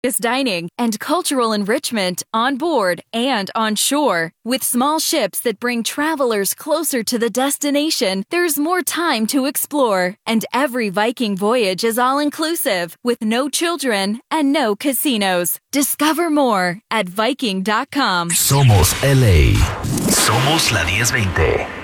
dining, and cultural enrichment on board and on shore. With small ships that bring travelers closer to the destination, there's more time to explore. And every Viking voyage is all-inclusive, with no children and no casinos. Discover more at Viking.com. Somos LA. Somos la 1020.